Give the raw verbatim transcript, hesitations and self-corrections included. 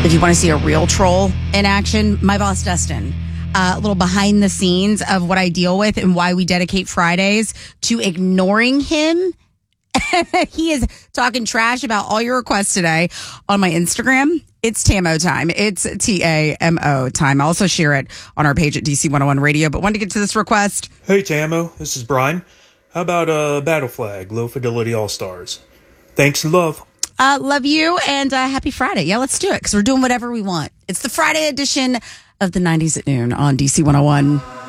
If you want to see a real troll in action, my boss, Dustin. Uh, a little behind the scenes of what I deal with and why we dedicate Fridays to ignoring him. He is talking trash about all your requests today on my Instagram. It's Tamo time. It's T A M O time. I also share it on our page at D C one oh one Radio. But wanted to get to this request. Hey, Tamo. This is Brian. How about uh, Battle Flag, Low Fidelity All-Stars? Thanks and love. Uh, love you and uh, happy Friday. Yeah, let's do it because we're doing whatever we want. It's the Friday edition of the nineties at noon on D C one oh one.